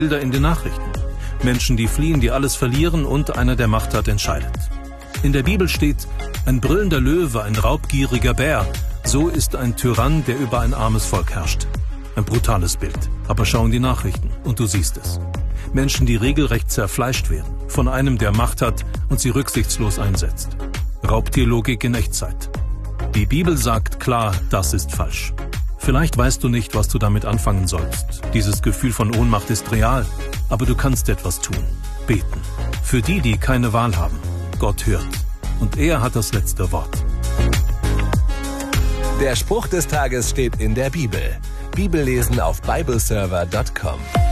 Bilder in den Nachrichten. Menschen, die fliehen, die alles verlieren und einer, der Macht hat, entscheidet. In der Bibel steht, ein brüllender Löwe, ein raubgieriger Bär. So ist ein Tyrann, der über ein armes Volk herrscht. Ein brutales Bild. Aber schau in die Nachrichten und du siehst es. Menschen, die regelrecht zerfleischt werden. Von einem, der Macht hat und sie rücksichtslos einsetzt. Raubtierlogik in Echtzeit. Die Bibel sagt klar, das ist falsch. Vielleicht weißt du nicht, was du damit anfangen sollst. Dieses Gefühl von Ohnmacht ist real, aber du kannst etwas tun. Beten. Für die, die keine Wahl haben. Gott hört. Und er hat das letzte Wort. Der Spruch des Tages steht in der Bibel. Bibellesen auf bibleserver.com.